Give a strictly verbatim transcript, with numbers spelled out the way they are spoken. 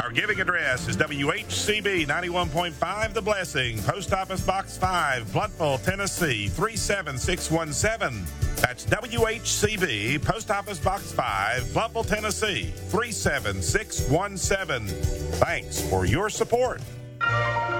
Our giving address is W H C B ninety-one point five The Blessing, Post Office Box five, Blountville, Tennessee three seven six one seven. That's W H C B, Post Office Box five, Blountville, Tennessee three seven six one seven. Thanks for your support.